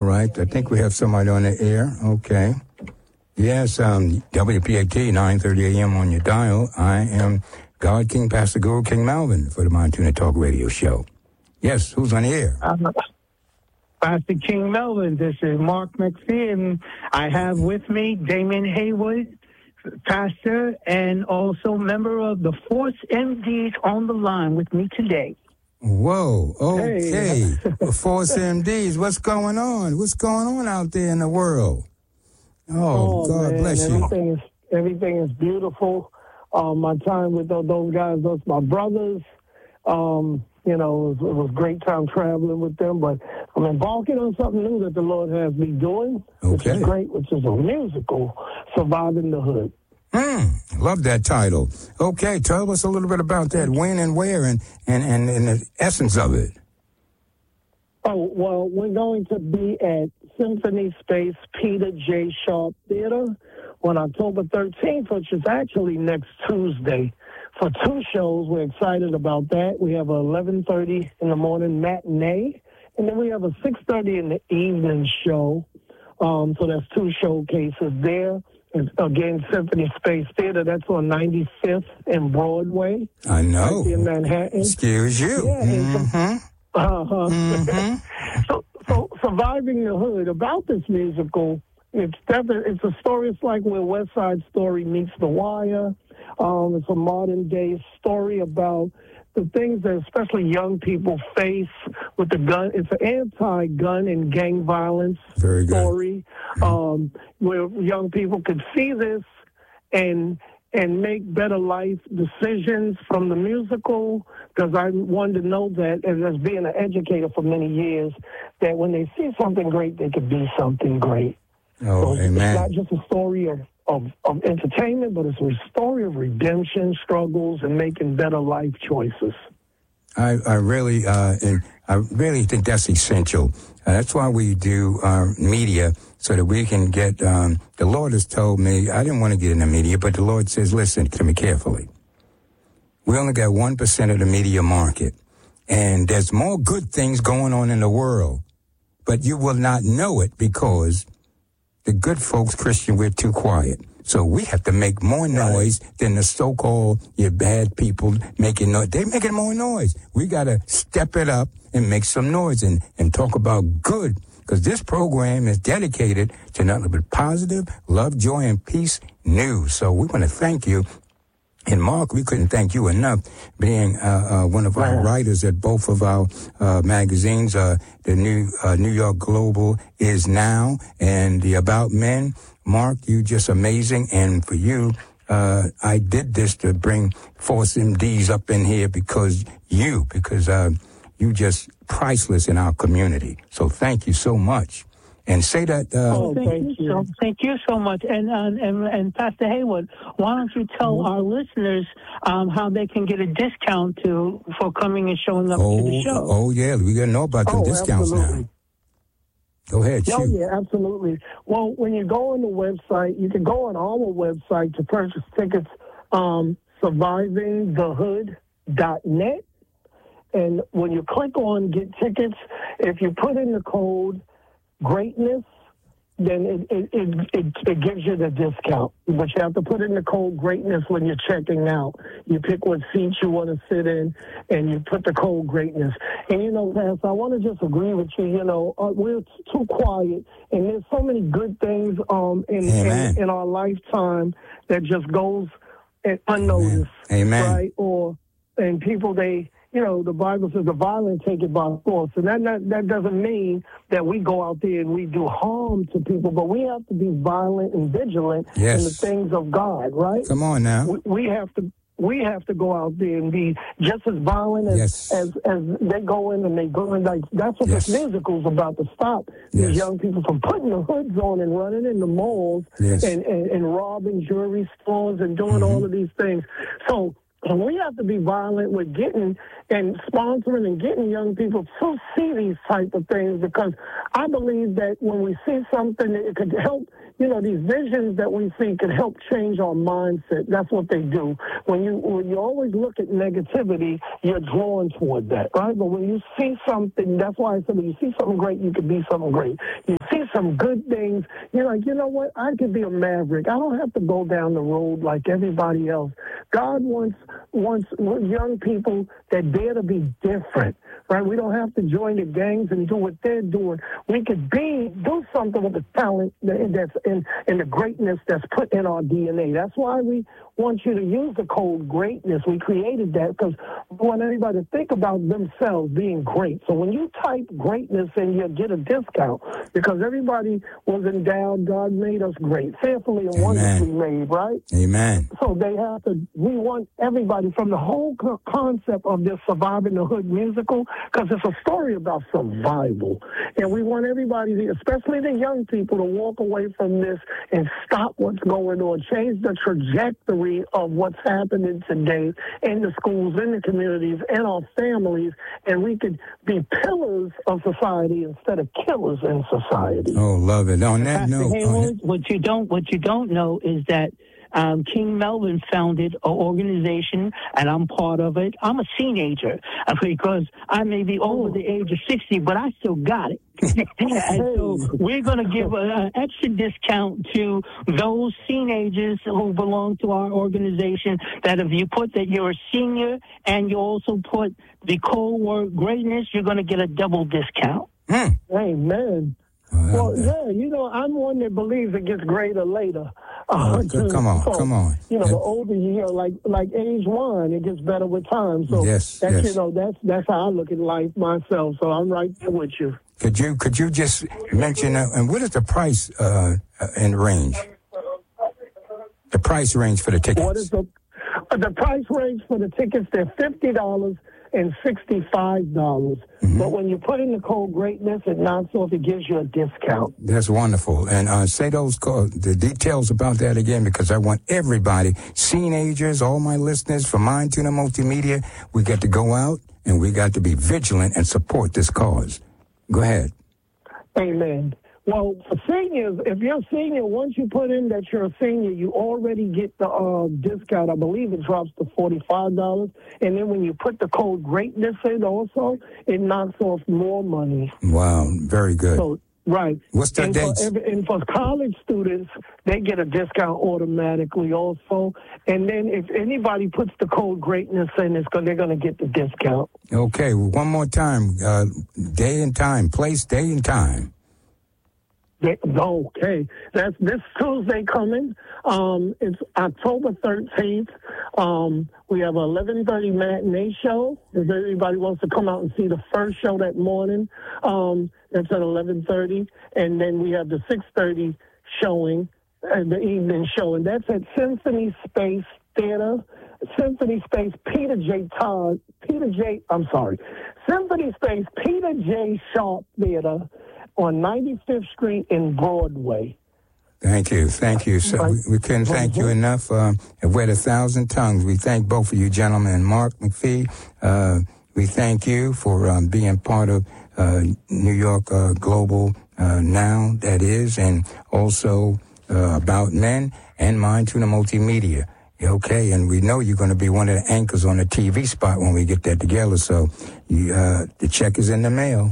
right. I think we have somebody on the air. Okay. Yes, WPAT, 9:30 a.m. on your dial. I am God King, Pastor Guru King Malvin for the Montana Talk Radio Show. Yes, who's on the air? Pastor King Melvin, this is Mark McPhee, and I have with me Damon Haywood, pastor, and also member of the Force MDs on the line with me today. Whoa, okay. Hey. Force MDs, what's going on? What's going on out there in the world? Oh God, man, bless you. Everything is beautiful. My time with those guys, those my brothers. You know, it was a great time traveling with them, but I'm embarking on something new that the Lord has me doing, which is great, which is a musical, Surviving the Hood. Love that title. Okay, tell us a little bit about that, when and where, and the essence of it. Oh, well, we're going to be at Symphony Space Peter J. Sharp Theater on October 13th, which is actually next Tuesday. For 2 shows, we're excited about that. We have a 11:30 in the morning matinee, and then we have a 6:30 in the evening show. So that's 2 showcases there. And again, Symphony Space Theater, that's on 95th and Broadway. I know. Right in Manhattan. Excuse you. Yeah, So Surviving the Hood, about this musical, it's a story. It's like where West Side Story meets The Wire. It's a modern-day story about the things that especially young people face with the gun. It's an anti-gun and gang violence story where young people could see this and make better life decisions from the musical, because I wanted to know that, as being an educator for many years, that when they see something great, they could be something great. Oh, so amen. It's not just a story of entertainment, but it's a story of redemption, struggles, and making better life choices. I really think that's essential. That's why we do media, so that we can get, the Lord has told me, I didn't want to get in the media, but the Lord says, listen to me carefully. We only got 1% of the media market, and there's more good things going on in the world, but you will not know it because the good folks, Christian, we're too quiet. So we have to make more noise than the so-called bad people making noise. They're making more noise. We got to step it up and make some noise and talk about good, because this program is dedicated to nothing but positive, love, joy, and peace news. So we want to thank you. And Mark, we couldn't thank you enough, being one of our writers at both of our magazines. The New York Global is Now, and the About Men. Mark, you just amazing. And for you, I did this to bring Force MDs up in here because you just priceless in our community. So thank you so much. And say that. Thank you so much. And Pastor Haywood, why don't you tell our listeners how they can get a discount for coming and showing up to the show? Oh yeah, we gotta know about the discounts absolutely. now. Go ahead, shoot. Oh yeah, absolutely. Well, when you go on the website, you can go on our website to purchase tickets. SurvivingTheHood.net, and when you click on Get Tickets, if you put in the code Greatness, then it gives you the discount. But you have to put in the code Greatness when you're checking out. You pick what seat you want to sit in, and you put the code Greatness. And, Pastor, I want to just agree with you. We're too quiet, and there's so many good things in our lifetime that just goes unnoticed. Amen. Right? And people, the Bible says the violent take it by force. And that doesn't mean that we go out there and we do harm to people, but we have to be violent and vigilant in the things of God, right? Come on now. We have to go out there and be just as violent as they go in and they go in. Like, that's what this musical's about, to stop these young people from putting the hoods on and running in the malls and robbing jewelry stores and doing all of these things. So we have to be violent with getting and sponsoring and getting young people to see these type of things, because I believe that when we see something, it could help, these visions that we see could help change our mindset. That's what they do. When you always look at negativity, you're drawn toward that, right? But when you see something, that's why I said when you see something great, you can be something great. You some good things. You're like, you know what? I could be a maverick. I don't have to go down the road like everybody else. God wants young people that dare to be different, right? We don't have to join the gangs and do what they're doing. We could do something with the talent that's in the greatness that's put in our DNA. That's why we want you to use the code GREATNESS. We created that because we want everybody to think about themselves being great. So when you type greatness in, you'll get a discount because everybody was endowed. God made us great, fearfully and wonderfully made, right? Amen. So we want everybody from the whole concept of this Surviving the Hood musical, because it's a story about survival. And we want everybody, especially the young people, to walk away from this and stop what's going on, change the trajectory of what's happening today in the schools, in the communities, in our families, and we could be pillars of society instead of killers in society. Oh, love it. On that note, what you don't know is that King Melvin founded an organization, and I'm part of it. I'm a teenager because I may be over the age of 60, but I still got it. And so we're going to give an extra discount to those teenagers who belong to our organization, that if you put that you're a senior and you also put the code word GREATNESS, you're going to get a double discount. Amen. Well, yeah, I'm one that believes it gets greater later. Come on. The older you hear, like age wine, it gets better with time. So that's how I look at life myself. So I'm right there with you. Could you just mention and what is the price and range? The price range for the tickets. What is the price range for the tickets? They're $50 and $65. But when you put in the code GREATNESS, it knocks off. It gives you a discount. That's wonderful. And say the details about that again, because I want everybody, teenagers, all my listeners from Mind Tuna Multimedia, we got to go out and we got to be vigilant and support this cause. Go ahead. Amen. Well, for seniors, if you're a senior, once you put in that you're a senior, you already get the discount. I believe it drops to $45. And then when you put the code GREATNESS in also, it knocks off more money. Wow, very good. So, right. What's the dates? And for college students, they get a discount automatically also. And then if anybody puts the code GREATNESS in, they're going to get the discount. Okay, one more time. Day and time. Place, day and time. Okay, that's this Tuesday coming. It's October 13th. We have an 11:30 matinee show. If everybody wants to come out and see the first show that morning, that's at 11:30, and then we have the 6:30 showing, the evening show, and that's at Symphony Space Theater. Symphony Space Symphony Space Peter J. Sharp Theater on 95th Street in Broadway. Thank you. So we couldn't thank you enough. We're at 1,000 tongues. We thank both of you gentlemen. And Mark McPhee, we thank you for being part of New York Global Now, that is, and also About Men and Mind Tuna Multimedia. Okay, and we know you're going to be one of the anchors on the TV spot when we get that together. So the check is in the mail.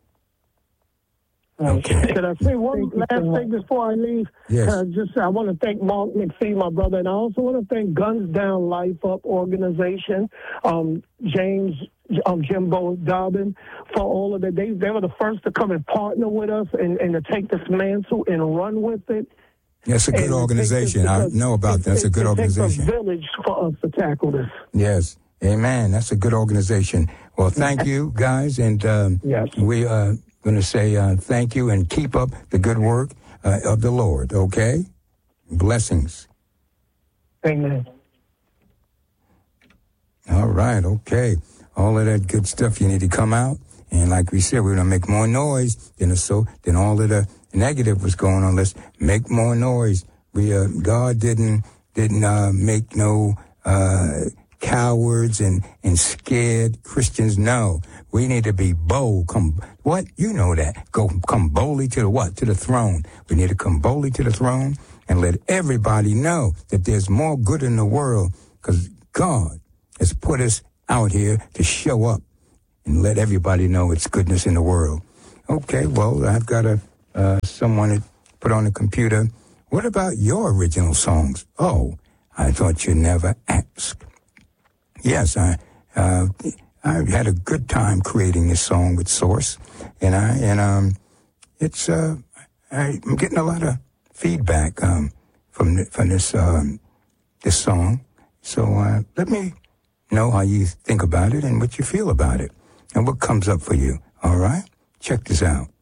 Okay. Can I say one last thing before I leave? Yes. I want to thank Mark McPhee, my brother, and I also want to thank Guns Down Life Up organization, James, Jimbo Dobbin, for all of that. They were the first to come and partner with us and to take this mantle and run with it. That's a good organization. I know about that. That's a good organization. It takes a village for us to tackle this. Yes. Amen. That's a good organization. Well, thank you, guys. And we are going to say thank you and keep up the good work of the Lord, okay? Blessings. Amen. All right, okay. All of that good stuff, you need to come out. And like we said, we're going to make more noise than all of the negative was going on. Let's make more noise. God didn't make no cowards and scared Christians. No, we need to be bold. Come boldly to the what? To the throne. We need to come boldly to the throne and let everybody know that there's more good in the world, because God has put us out here to show up and let everybody know it's goodness in the world. Okay, well, I've got to someone had put on the computer, what about your original songs? Oh, I thought you'd never ask. Yes, I had a good time creating this song with Source, and I'm getting a lot of feedback from this this song. So let me know how you think about it and what you feel about it and what comes up for you. All right, check this out.